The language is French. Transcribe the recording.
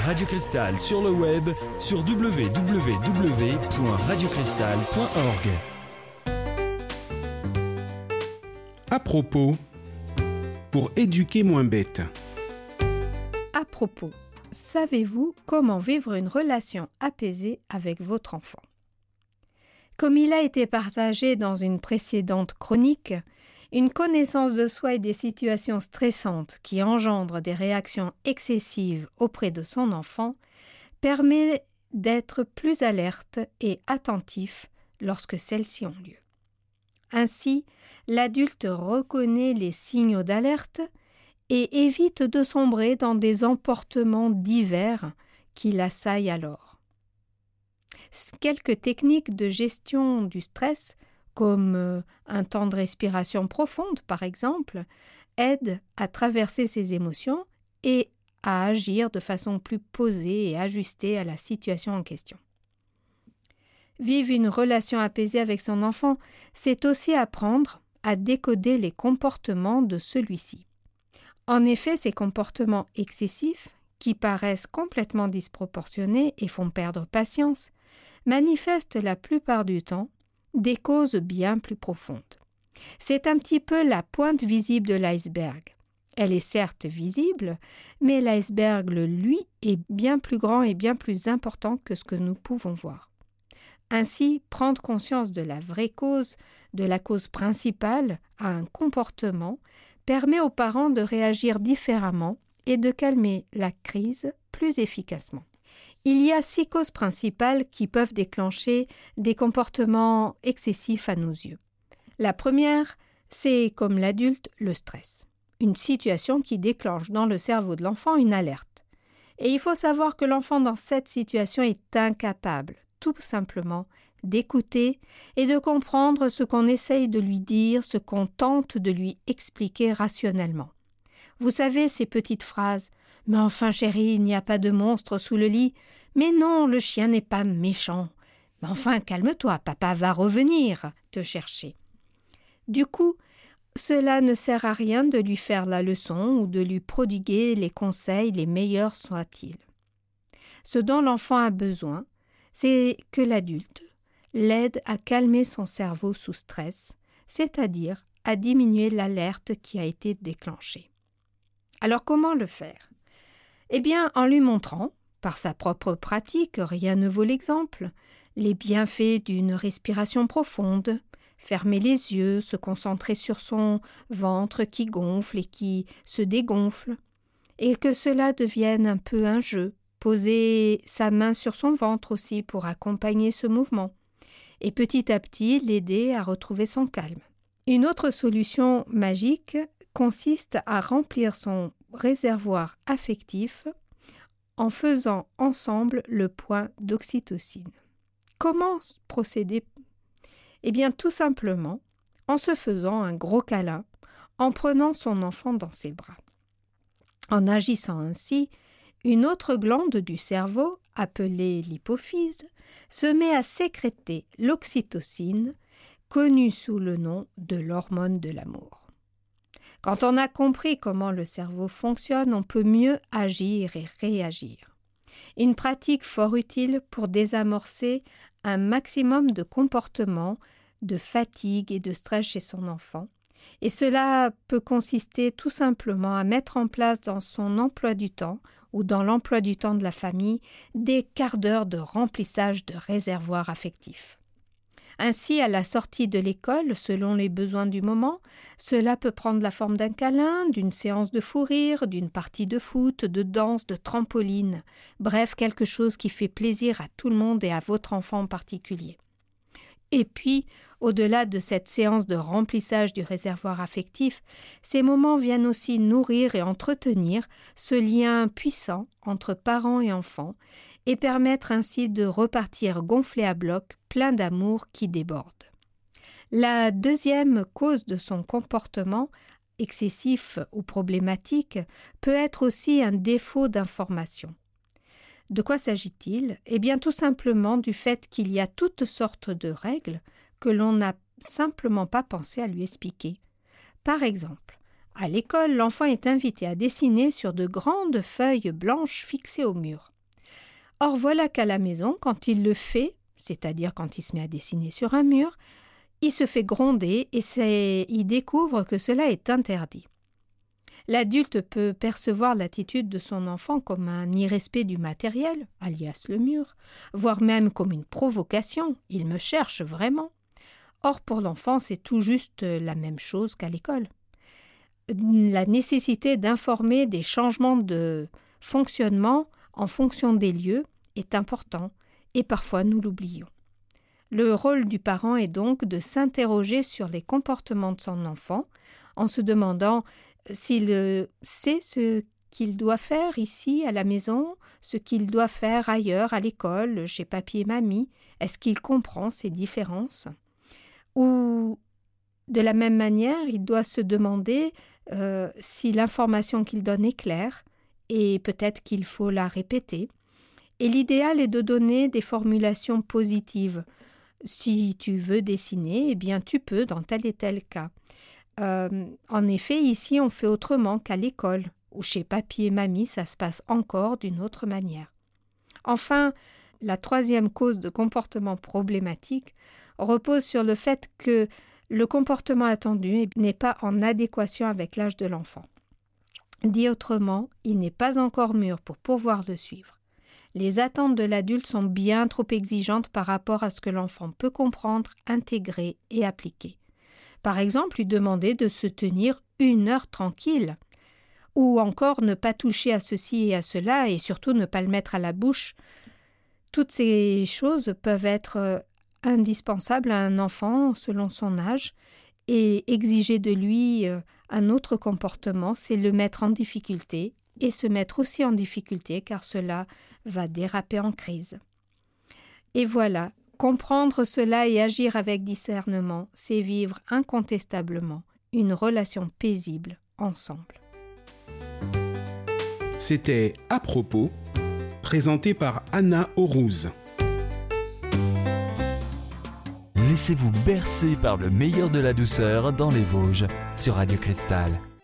Radio Cristal sur le web sur www.radiocristal.org. À propos, pour éduquer moins bête. À propos, savez-vous comment vivre une relation apaisée avec votre enfant? Comme il a été partagé dans une précédente chronique, une connaissance de soi et des situations stressantes qui engendrent des réactions excessives auprès de son enfant permet d'être plus alerte et attentif lorsque celles-ci ont lieu. Ainsi, l'adulte reconnaît les signaux d'alerte et évite de sombrer dans des emportements divers qui l'assaillent alors. Quelques techniques de gestion du stress, comme un temps de respiration profonde par exemple, aident à traverser ses émotions et à agir de façon plus posée et ajustée à la situation en question. Vivre une relation apaisée avec son enfant, c'est aussi apprendre à décoder les comportements de celui-ci. En effet, ces comportements excessifs, qui paraissent complètement disproportionnés et font perdre patience, manifestent la plupart du temps des causes bien plus profondes. C'est un petit peu la pointe visible de l'iceberg. Elle est certes visible, mais l'iceberg, lui, est bien plus grand et bien plus important que ce que nous pouvons voir. Ainsi, prendre conscience de la vraie cause, de la cause principale à un comportement, permet aux parents de réagir différemment et de calmer la crise plus efficacement. Il y a 6 causes principales qui peuvent déclencher des comportements excessifs à nos yeux. La première, c'est, comme l'adulte, le stress. Une situation qui déclenche dans le cerveau de l'enfant une alerte. Et il faut savoir que l'enfant dans cette situation est incapable, tout simplement, d'écouter et de comprendre ce qu'on essaye de lui dire, ce qu'on tente de lui expliquer rationnellement. Vous savez, ces petites phrases « Mais enfin, chérie, il n'y a pas de monstre sous le lit. Mais non, le chien n'est pas méchant. Mais enfin, calme-toi, papa va revenir te chercher. » Du coup, cela ne sert à rien de lui faire la leçon ou de lui prodiguer les conseils les meilleurs soient-ils. Ce dont l'enfant a besoin, c'est que l'adulte l'aide à calmer son cerveau sous stress, c'est-à-dire à diminuer l'alerte qui a été déclenchée. Alors comment le faire? Eh bien, en lui montrant, par sa propre pratique, rien ne vaut l'exemple, les bienfaits d'une respiration profonde, fermer les yeux, se concentrer sur son ventre qui gonfle et qui se dégonfle, et que cela devienne un peu un jeu, poser sa main sur son ventre aussi pour accompagner ce mouvement, et petit à petit l'aider à retrouver son calme. Une autre solution magique consiste à remplir son réservoir affectif en faisant ensemble le point d'oxytocine. Comment procéder? Eh bien, tout simplement en se faisant un gros câlin, en prenant son enfant dans ses bras. En agissant ainsi, une autre glande du cerveau, appelée l'hypophyse, se met à sécréter l'oxytocine, connue sous le nom de l'hormone de l'amour. Quand on a compris comment le cerveau fonctionne, on peut mieux agir et réagir. Une pratique fort utile pour désamorcer un maximum de comportements, de fatigue et de stress chez son enfant. Et cela peut consister tout simplement à mettre en place dans son emploi du temps ou dans l'emploi du temps de la famille des quarts d'heure de remplissage de réservoirs affectifs. Ainsi, à la sortie de l'école, selon les besoins du moment, cela peut prendre la forme d'un câlin, d'une séance de fou rire, d'une partie de foot, de danse, de trampoline, bref, quelque chose qui fait plaisir à tout le monde et à votre enfant en particulier. Et puis, au-delà de cette séance de remplissage du réservoir affectif, ces moments viennent aussi nourrir et entretenir ce lien puissant entre parents et enfants et permettre ainsi de repartir gonflé à bloc, plein d'amour qui déborde. La deuxième cause de son comportement, excessif ou problématique, peut être aussi un défaut d'information. De quoi s'agit-il? Eh bien, tout simplement du fait qu'il y a toutes sortes de règles que l'on n'a simplement pas pensé à lui expliquer. Par exemple, à l'école, l'enfant est invité à dessiner sur de grandes feuilles blanches fixées au mur. Or voilà qu'à la maison, quand il le fait, c'est-à-dire quand il se met à dessiner sur un mur, il se fait gronder et il découvre que cela est interdit. L'adulte peut percevoir l'attitude de son enfant comme un irrespect du matériel, alias le mur, voire même comme une provocation, il me cherche vraiment. Or pour l'enfant, c'est tout juste la même chose qu'à l'école. La nécessité d'informer des changements de fonctionnement en fonction des lieux est important et parfois nous l'oublions. Le rôle du parent est donc de s'interroger sur les comportements de son enfant en se demandant s'il sait ce qu'il doit faire ici à la maison, ce qu'il doit faire ailleurs à l'école, chez papy et mamie, est-ce qu'il comprend ces différences? Ou de la même manière, il doit se demander si l'information qu'il donne est claire et peut-être qu'il faut la répéter. Et l'idéal est de donner des formulations positives. Si tu veux dessiner, eh bien tu peux dans tel et tel cas. En effet, ici on fait autrement qu'à l'école, ou chez papy et mamie, ça se passe encore d'une autre manière. Enfin, la troisième cause de comportement problématique repose sur le fait que le comportement attendu n'est pas en adéquation avec l'âge de l'enfant. Dit autrement, il n'est pas encore mûr pour pouvoir le suivre. Les attentes de l'adulte sont bien trop exigeantes par rapport à ce que l'enfant peut comprendre, intégrer et appliquer. Par exemple, lui demander de se tenir 1 heure tranquille, ou encore ne pas toucher à ceci et à cela, et surtout ne pas le mettre à la bouche. Toutes ces choses peuvent être indispensables à un enfant selon son âge, et exiger de lui un autre comportement, c'est le mettre en difficulté, et se mettre aussi en difficulté car cela va déraper en crise. Et voilà, comprendre cela et agir avec discernement, c'est vivre incontestablement une relation paisible ensemble. C'était À propos, présenté par Anna Aurouz. Laissez-vous bercer par le meilleur de la douceur dans les Vosges sur Radio Cristal.